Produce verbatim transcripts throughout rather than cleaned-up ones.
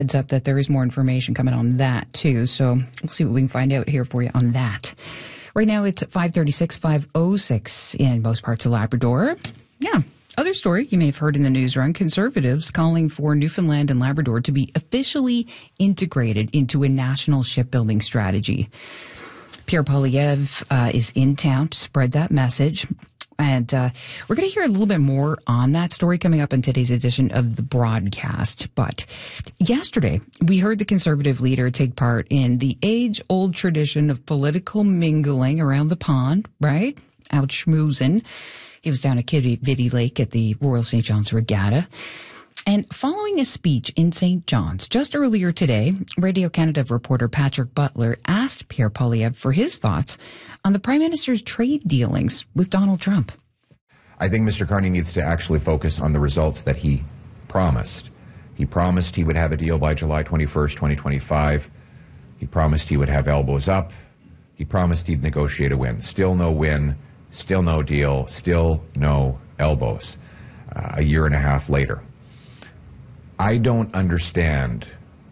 Heads up that there is more information coming on that too. So we'll see what we can find out here for you on that. Right now it's five thirty-six, five oh six in most parts of Labrador. Yeah. Other story you may have heard in the news run, Conservatives calling for Newfoundland and Labrador to be officially integrated into a national shipbuilding strategy. Pierre Poilievre uh, is in town to spread that message. And uh, we're going to hear a little bit more on that story coming up in today's edition of the broadcast. But yesterday, we heard the Conservative leader take part in the age-old tradition of political mingling around the pond, right? Out schmoozing. He was down at Quidi Lake at the Royal Saint John's Regatta. And following a speech in Saint John's just earlier today, Radio Canada reporter Patrick Butler asked Pierre Poilievre for his thoughts on the Prime Minister's trade dealings with Donald Trump. I think Mister Carney needs to actually focus on the results that he promised. He promised he would have a deal by July twenty-first, twenty twenty-five. He promised he would have elbows up. He promised he'd negotiate a win. Still no win. Still no deal, still no elbows, uh, a year and a half later. I don't understand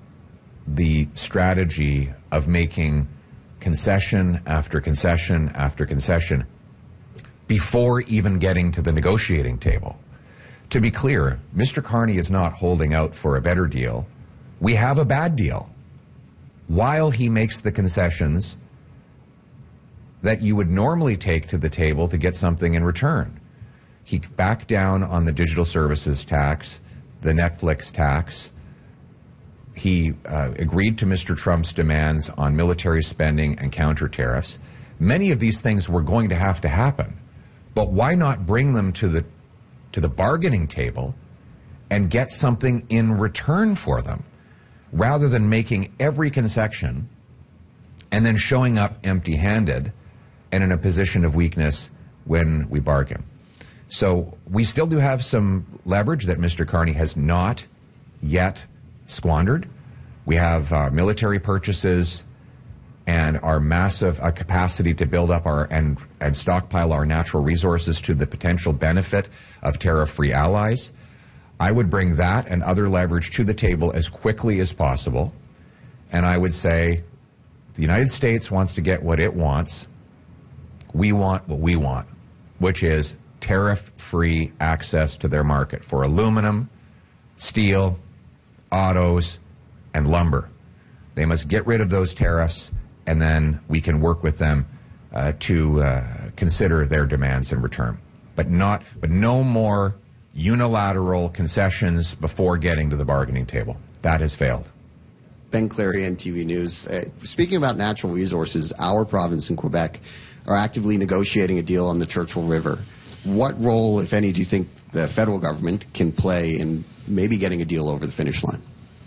the strategy of making concession after concession after concession before even getting to the negotiating table. To be clear, Mister Carney is not holding out for a better deal. We have a bad deal. While he makes the concessions that you would normally take to the table to get something in return. He backed down on the digital services tax, the Netflix tax. He uh, agreed to Mister Trump's demands on military spending and counter tariffs. Many of these things were going to have to happen, but why not bring them to the to the bargaining table and get something in return for them, rather than making every concession and then showing up empty-handed and in a position of weakness when we bargain. So we still do have some leverage that Mister Carney has not yet squandered. We have uh, military purchases and our massive uh, capacity to build up our and, and stockpile our natural resources to the potential benefit of tariff-free allies. I would bring that and other leverage to the table as quickly as possible. And I would say the United States wants to get what it wants. We want what we want, which is tariff-free access to their market for aluminum, steel, autos, and lumber. They must get rid of those tariffs, and then we can work with them uh, to uh, consider their demands in return. But not, but no more unilateral concessions before getting to the bargaining table. That has failed. Ben Clary, N T V News. Uh, speaking about natural resources, our province in Quebec are actively negotiating a deal on the Churchill River. What role, if any, do you think the federal government can play in maybe getting a deal over the finish line?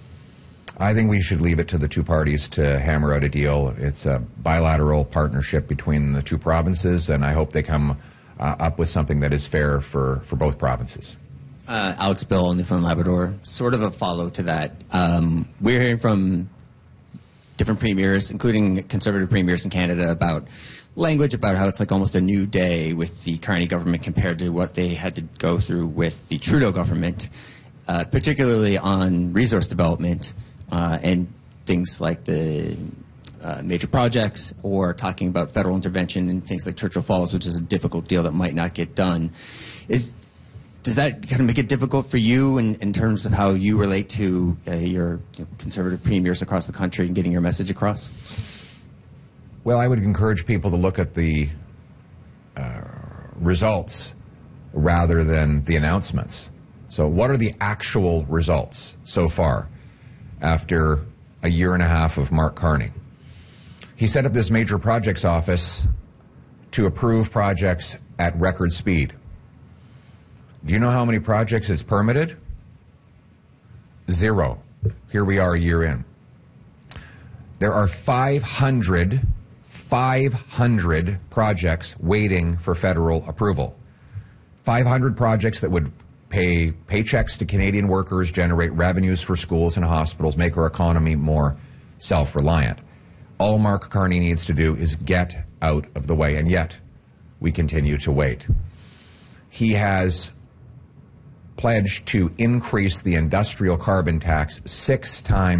I think we should leave it to the two parties to hammer out a deal. It's a bilateral partnership between the two provinces, and I hope they come uh, up with something that is fair for, for both provinces. Uh, Alex Bill, Newfoundland Labrador. Sort of a follow to that. Um, we're hearing from different premiers, including Conservative premiers in Canada, about language about how it's like almost a new day with the Carney government compared to what they had to go through with the Trudeau government, uh, particularly on resource development uh, and things like the uh, major projects, or talking about federal intervention in things like Churchill Falls, which is a difficult deal that might not get done. Is Does that kind of make it difficult for you in, in terms of how you relate to uh, your you know, Conservative premiers across the country and getting your message across? Well, I would encourage people to look at the uh, results rather than the announcements. So what are the actual results so far after a year and a half of Mark Carney? He set up this major projects office to approve projects at record speed. Do you know how many projects it's permitted? Zero. Here we are a year in. There are five hundred, five hundred projects waiting for federal approval. five hundred projects that would pay paychecks to Canadian workers, generate revenues for schools and hospitals, make our economy more self-reliant. All Mark Carney needs to do is get out of the way, and yet we continue to wait. He has pledged to increase the industrial carbon tax six times